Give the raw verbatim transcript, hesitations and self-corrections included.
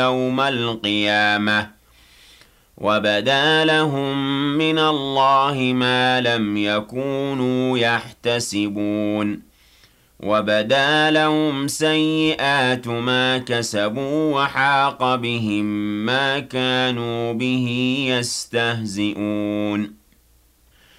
يوم القيامة وبدا لهم من الله ما لم يكونوا يحتسبون وبدا لهم سيئات ما كسبوا وحاق بهم ما كانوا به يستهزئون